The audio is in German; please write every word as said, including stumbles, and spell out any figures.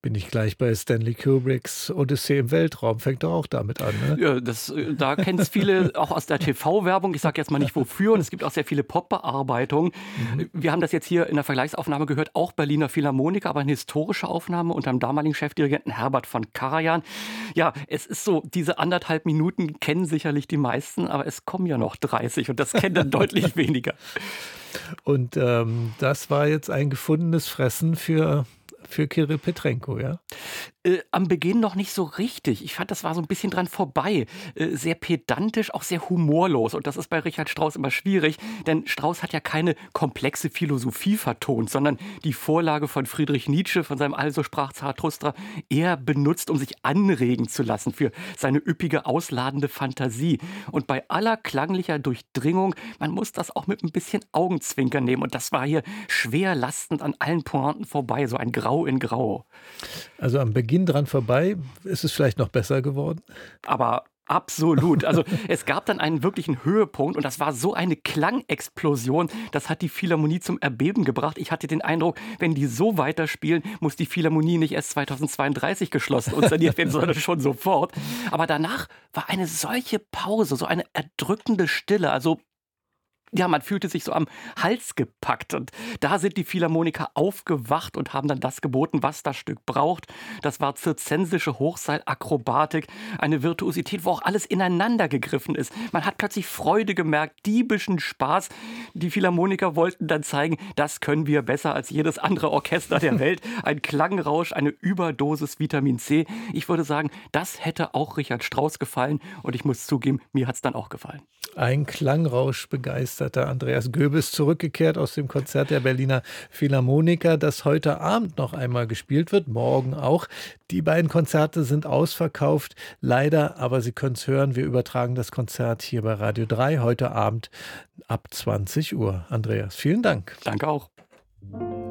Bin ich gleich bei Stanley Kubricks Odyssee im Weltraum, fängt doch auch damit an, ne? Ja, das, äh, da kennen's viele auch aus der T V-Werbung. Ich sage jetzt mal nicht wofür, und es gibt auch sehr viele Pop-Bearbeitungen. Mhm. Äh, wir haben das jetzt hier in der Vergleichsaufnahme gehört, auch Berliner Philharmoniker, aber eine historische Aufnahme unter dem damaligen Chefdirigenten Herbert von Karajan. Ja, es ist so, diese anderthalb Minuten kennen sicherlich die meisten, aber es kommen ja noch dreißig und das kennen dann deutlich weniger. Und, ähm, das war jetzt ein gefundenes Fressen für für Kirill Petrenko, ja? Äh, am Beginn noch nicht so richtig. Ich fand, das war so ein bisschen dran vorbei. Äh, sehr pedantisch, auch sehr humorlos. Und das ist bei Richard Strauss immer schwierig, denn Strauss hat ja keine komplexe Philosophie vertont, sondern die Vorlage von Friedrich Nietzsche, von seinem Also sprach Zarathustra, eher benutzt, um sich anregen zu lassen für seine üppige, ausladende Fantasie. Und bei aller klanglicher Durchdringung, man muss das auch mit ein bisschen Augenzwinkern nehmen. Und das war hier schwer lastend an allen Pointen vorbei, so ein Grau in Grau. Also, am Beginn dran vorbei, ist es vielleicht noch besser geworden? Aber absolut. Also, es gab dann einen wirklichen Höhepunkt und das war so eine Klangexplosion, das hat die Philharmonie zum Erbeben gebracht. Ich hatte den Eindruck, wenn die so weiterspielen, muss die Philharmonie nicht erst zweitausendzweiunddreißig geschlossen und saniert werden, sondern schon sofort. Aber danach war eine solche Pause, so eine erdrückende Stille. Also, ja, man fühlte sich so am Hals gepackt. Und da sind die Philharmoniker aufgewacht und haben dann das geboten, was das Stück braucht. Das war zirzensische Hochseilakrobatik, eine Virtuosität, wo auch alles ineinander gegriffen ist. Man hat plötzlich Freude gemerkt, diebischen Spaß. Die Philharmoniker wollten dann zeigen, das können wir besser als jedes andere Orchester der Welt. Ein Klangrausch, eine Überdosis Vitamin C. Ich würde sagen, das hätte auch Richard Strauss gefallen. Und ich muss zugeben, mir hat es dann auch gefallen. Ein Klangrausch begeisterter Andreas Goebel zurückgekehrt aus dem Konzert der Berliner Philharmoniker, das heute Abend noch einmal gespielt wird, morgen auch. Die beiden Konzerte sind ausverkauft, leider, aber Sie können es hören, wir übertragen das Konzert hier bei Radio drei heute Abend ab zwanzig Uhr. Andreas, vielen Dank. Danke auch.